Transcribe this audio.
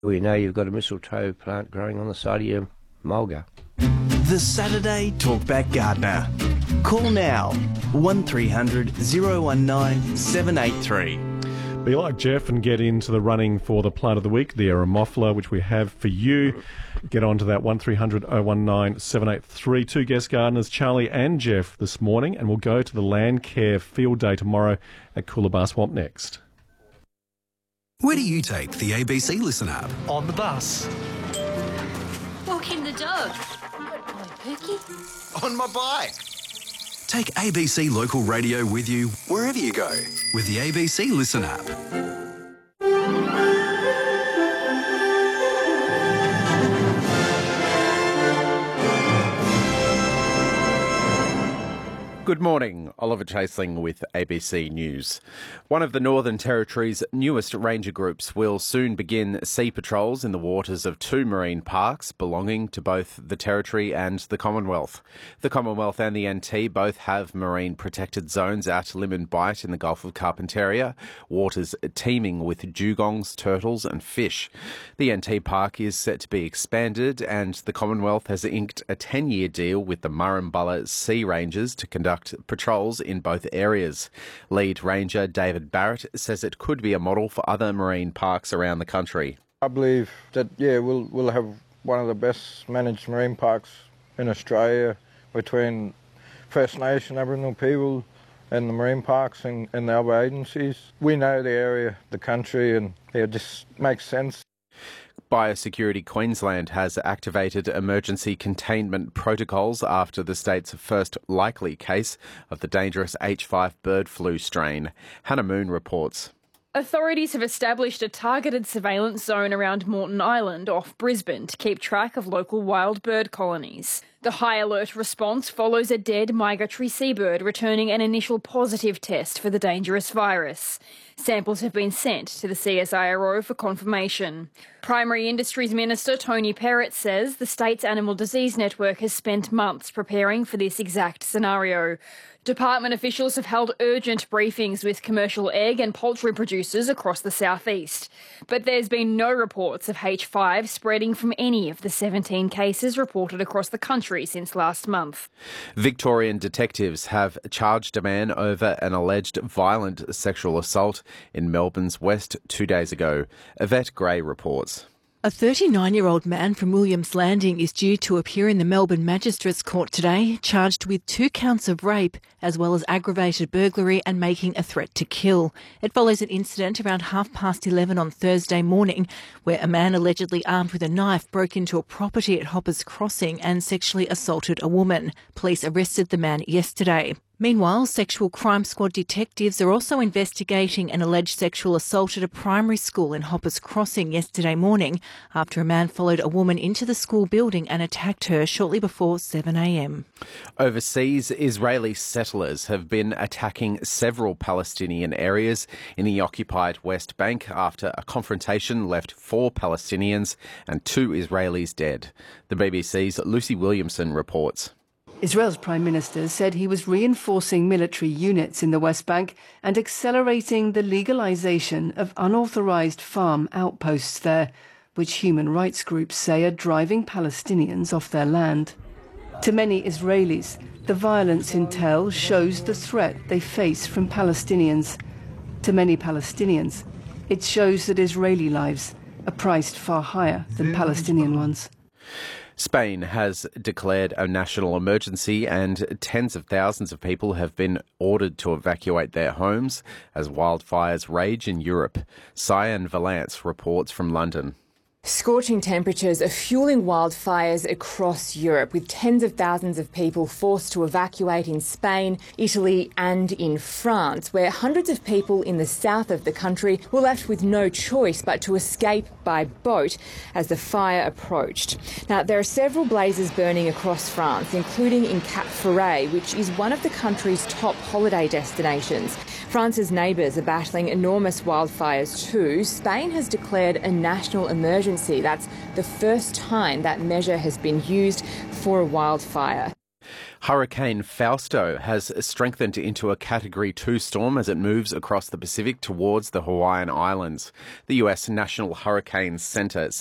We know you've got a mistletoe plant growing on the side of your mulga. The Saturday Talkback Gardener. Call now, 1300 019 783. Be like Jeff and get into the running for the plant of the week, the Eremophila, which we have for you. Get on to that 1300 019 783. Two guest gardeners, Charlie and Jeff, this morning, and we'll go to the Land Care Field Day tomorrow at Coolabah Swamp next. Where do you take the ABC Listen app? On the bus. Walking the dog. On Pookie. On my bike. Take ABC Local Radio with you wherever you go with the ABC Listen app. Good morning, Oliver Chaseling with ABC News. One of the Northern Territory's newest ranger groups will soon begin sea patrols in the waters of two marine parks belonging to both the Territory and the Commonwealth. The Commonwealth and the NT both have marine protected zones at Limmen Bight in the Gulf of Carpentaria, waters teeming with dugongs, turtles and fish. The NT park is set to be expanded, and the Commonwealth has inked a 10-year deal with the Murrumbulla Sea Rangers to conduct patrols in both areas. Lead Ranger David Barrett says it could be a model for other marine parks around the country. I believe that, we'll have one of the best managed marine parks in Australia between First Nation Aboriginal people and the marine parks and the other agencies. We know the area, the country, and it just makes sense. Biosecurity Queensland has activated emergency containment protocols after the state's first likely case of the dangerous H5 bird flu strain. Hannah Moon reports. Authorities have established a targeted surveillance zone around Moreton Island off Brisbane to keep track of local wild bird colonies. The high alert response follows a dead migratory seabird returning an initial positive test for the dangerous virus. Samples have been sent to the CSIRO for confirmation. Primary Industries Minister Tony Perrott says the state's animal disease network has spent months preparing for this exact scenario. Department officials have held urgent briefings with commercial egg and poultry producers across the southeast. But there's been no reports of H5 spreading from any of the 17 cases reported across the country since last month. Victorian detectives have charged a man over an alleged violent sexual assault in Melbourne's West 2 days ago. Yvette Gray reports. A 39-year-old man from Williams Landing is due to appear in the Melbourne Magistrates Court today, charged with 2 counts of rape, as well as aggravated burglary and making a threat to kill. It follows an incident around 11:30 on Thursday morning, where a man allegedly armed with a knife broke into a property at Hoppers Crossing and sexually assaulted a woman. Police arrested the man yesterday. Meanwhile, Sexual Crime Squad detectives are also investigating an alleged sexual assault at a primary school in Hoppers Crossing yesterday morning after a man followed a woman into the school building and attacked her shortly before 7 a.m. Overseas, Israeli settlers have been attacking several Palestinian areas in the occupied West Bank after a confrontation left 4 Palestinians and 2 Israelis dead. The BBC's Lucy Williamson reports. Israel's Prime Minister said he was reinforcing military units in the West Bank and accelerating the legalisation of unauthorised farm outposts there, which human rights groups say are driving Palestinians off their land. To many Israelis, the violence in Tel shows the threat they face from Palestinians. To many Palestinians, it shows that Israeli lives are priced far higher than Palestinian ones. Spain has declared a national emergency and tens of thousands of people have been ordered to evacuate their homes as wildfires rage in Europe. Cyan Valance reports from London. Scorching temperatures are fueling wildfires across Europe, with tens of thousands of people forced to evacuate in Spain, Italy and in France, where hundreds of people in the south of the country were left with no choice but to escape by boat as the fire approached. Now, there are several blazes burning across France, including in Cap Ferret, which is one of the country's top holiday destinations. France's neighbours are battling enormous wildfires too. Spain has declared a national emergency. That's the first time that measure has been used for a wildfire. Hurricane Fausto has strengthened into a Category 2 storm as it moves across the Pacific towards the Hawaiian Islands. The US National Hurricane Center